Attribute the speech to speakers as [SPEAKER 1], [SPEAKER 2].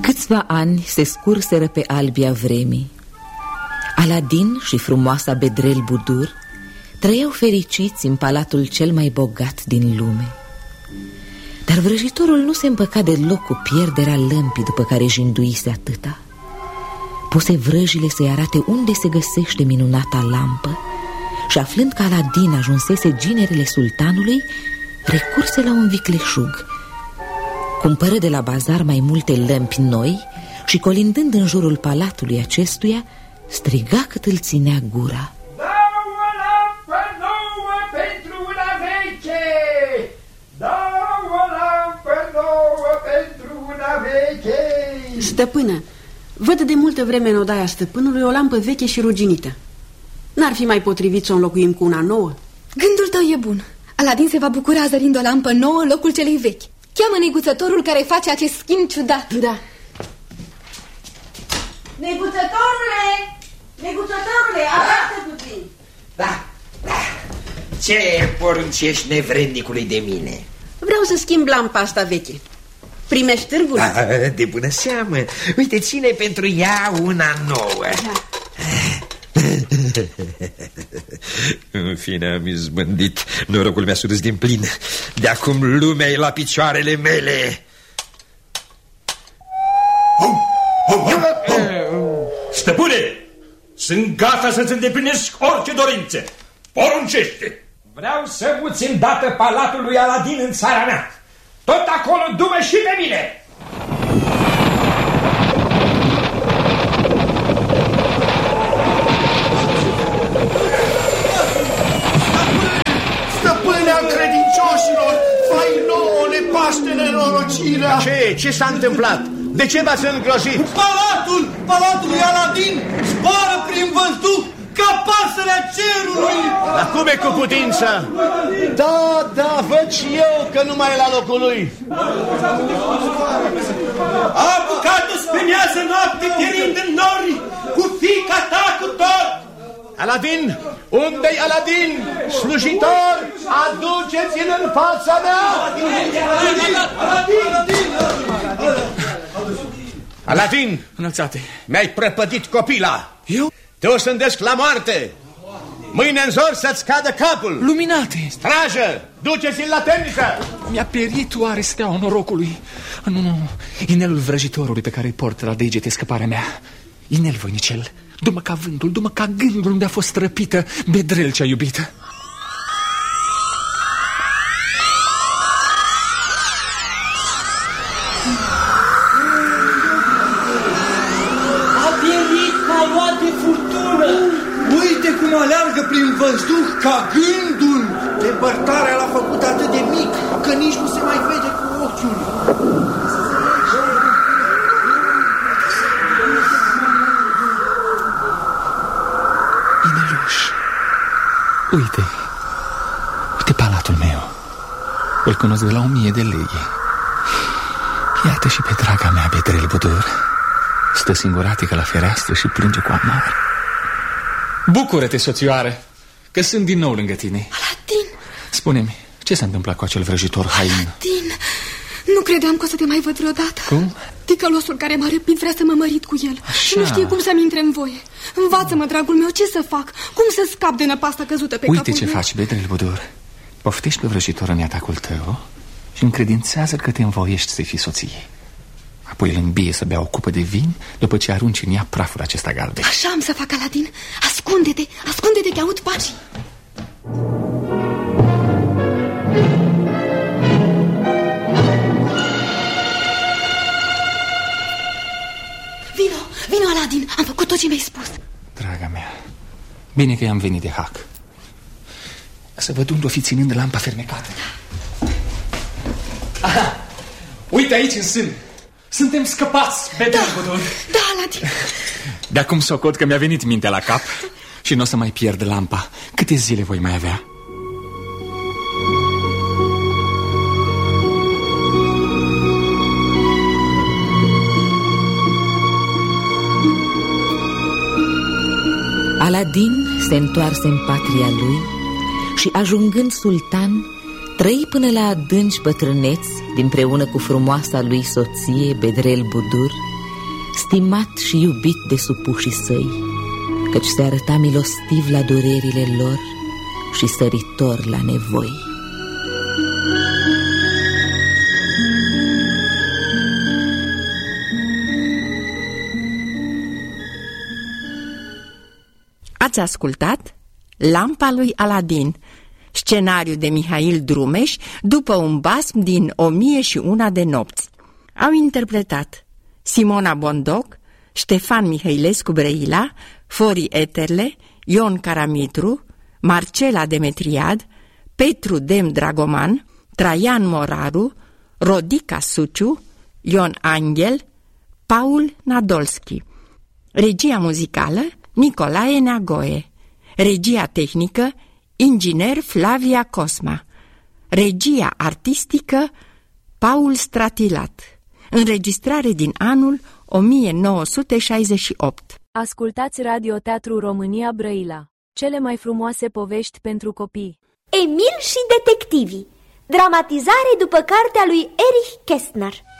[SPEAKER 1] Câțiva ani se scurseră pe albia vremii. Aladin și frumoasa Bedrel Budur trăiau fericiți în palatul cel mai bogat din lume. Dar vrăjitorul nu se împăca deloc cu pierderea lămpii după care jinduise atâta. Puse vrăjile să-i arate unde se găsește minunata lampă și, aflând că Aladin ajunsese ginerele sultanului, recurse la un vicleșug. Cumpără de la bazar mai multe lămpi noi și, colindând în jurul palatului acestuia, striga cât îl ținea gura:
[SPEAKER 2] "Două lampă nouă pentru una veche! Două lampă nouă pentru una veche!"
[SPEAKER 3] Stăpână, văd de multă vreme în odaia stăpânului o lampă veche și ruginită. N-ar fi mai potrivit să o înlocuim cu una nouă?
[SPEAKER 4] Gândul tău e bun. Aladin se va bucura zărind o lampă nouă în locul celei vechi. Cheamă neguțătorul care face acest schimb ciudat.
[SPEAKER 3] Da.
[SPEAKER 5] Neguțătorule! Neguțătorule, arată puțin.
[SPEAKER 6] Da. Ce poruncești nevrednicului de mine?
[SPEAKER 3] Vreau să schimb lampa asta veche. Primești târgul?
[SPEAKER 6] De bună seamă. Uite, ține pentru ea una nouă. În fine, am izbândit. Norocul mi-a surâs din plin. De acum lumea e la picioarele mele.
[SPEAKER 7] Stăpâne, sunt gata să-ți îndeplinesc orice dorință. Poruncește.
[SPEAKER 2] Vreau să muți îndată palatul lui Aladin în țara mea. Tot acolo du-mă și pe mine.
[SPEAKER 8] Stăpânea credincioșilor, fai nouă nepaște nenorocirea.
[SPEAKER 9] Ce s-a întâmplat? De ce v-ați îngrozit?
[SPEAKER 8] Palatul lui Aladin zboară prin văzduh ca pasărea cerului.
[SPEAKER 9] Dar cum e cu putință?
[SPEAKER 8] Da, văd și eu că nu mai e la locul lui.
[SPEAKER 2] A apucat-o spre miază noapte, terind în nori, cu fiica ta cu tot.
[SPEAKER 9] Aladin? Unde-i Aladin? Slujitor, aduceți-l în fața mea! Aladin!
[SPEAKER 7] Înălțate!
[SPEAKER 9] Mi-ai prăpădit copila!
[SPEAKER 7] Eu?
[SPEAKER 9] Te osândesc la moarte! Mâine în zor să-ți cadă capul!
[SPEAKER 7] Luminate!
[SPEAKER 9] Strajă! Duceți-l la temniță!
[SPEAKER 7] Mi-a pierit oare steaua norocului? Nu, inelul vrăjitorului pe care îl port la degete scăparea mea. Inel voinicel, du-mă ca vântul, du-mă ca gândul unde a fost răpită Bedrel cea iubită.
[SPEAKER 2] A pierit ca luat de furtună.
[SPEAKER 8] Uite cum aleargă prin văzduh ca gândul. Depărtarea l-a făcut atât de mic că nici nu se mai vede cu ochiul.
[SPEAKER 7] Ineluș, uite palatul meu. Îl cunosc de la 1000 de leghe. Iată și pe draga mea Bedrel Budur. Stă singuratică la fereastră și plânge cu amar. Bucură-te, soțioară, că sunt din nou lângă tine.
[SPEAKER 4] Aladin!
[SPEAKER 7] Spune-mi, ce s-a întâmplat cu acel vrăjitor hain?
[SPEAKER 4] Aladin! Nu credeam că o să te mai văd vreodată.
[SPEAKER 7] Cum?
[SPEAKER 4] Ticălosul care m-a răpit vrea să mă mărit cu el.
[SPEAKER 7] Așa.
[SPEAKER 4] Și nu știe cum să-mi intre în voie. Învață-mă, dragul meu, ce să fac? Cum să scap de năpasta căzută pe capul meu?
[SPEAKER 7] Uite ce faci, Bedrel Budur. Poftești pe vrăjitor în atacul tău și încredințează că te învoiești să fii soție. Apoi îl îmbie să bea o cupă de vin, după ce arunci în ea praful acesta galben.
[SPEAKER 4] Așa am să fac, Aladin. Ascunde-te, ascunde-te că aud pașii. Vino, Aladin, am făcut tot ce mi-ai spus.
[SPEAKER 7] Draga mea, bine că i-am venit de hac. Să văd unde o fi ținând lampa fermecată. Aha, uite aici în sân. Suntem scăpați, Bedrel Budur.
[SPEAKER 4] Da, Aladin.
[SPEAKER 7] De acum socot că mi-a venit mintea la cap și nu o să mai pierd lampa. Câte zile voi mai avea?
[SPEAKER 1] Aladin se întoarse în patria lui și, ajungând sultan, trăi până la adânci bătrâneți, dinpreună cu frumoasa lui soție Bedrel Budur, stimat și iubit de supușii săi, căci se arăta milostiv la durerile lor și săritor la nevoi.
[SPEAKER 10] Ați ascultat Lampa lui Aladin, scenariu de Mihail Drumeș, după un basm din 1001 de nopți. Au interpretat Simona Bondoc, Ștefan Mihailescu Brăila, Fori Eterle, Ion Caramitru, Marcela Demetriad, Petru Dem Dragoman, Traian Moraru, Rodica Suciu, Ion Angel, Paul Nadolski. Regia muzicală Nicolae Neagoe. Regia tehnică inginer Flavia Cosma. Regia artistică Paul Stratilat. Înregistrare din anul 1968.
[SPEAKER 11] Ascultați Radioteatru România Brăila. Cele mai frumoase povești pentru copii.
[SPEAKER 12] Emil și detectivii. Dramatizare după cartea lui Erich Kästner.